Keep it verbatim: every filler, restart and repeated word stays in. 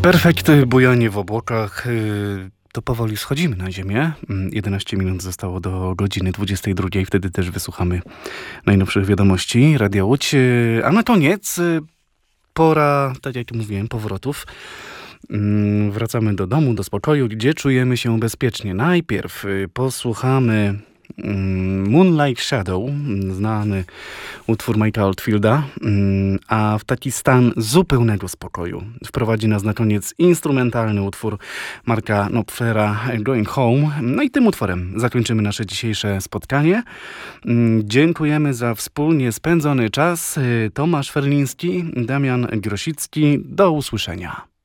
Perfekt, bujanie w obłokach. To powoli schodzimy na ziemię. jedenaście minut zostało do godziny dwudziestej drugiej. Wtedy też wysłuchamy najnowszych wiadomości Radia Łódź. A na koniec pora, tak jak mówiłem, powrotów. Wracamy do domu, do spokoju, gdzie czujemy się bezpiecznie. Najpierw posłuchamy Moonlight Shadow, znany utwór Mike'a Oldfielda, a w taki stan zupełnego spokoju wprowadzi nas na koniec instrumentalny utwór Marka Knopflera Going Home. No i tym utworem zakończymy nasze dzisiejsze spotkanie. Dziękujemy za wspólnie spędzony czas. Tomasz Ferliński, Damian Grosicki. Do usłyszenia.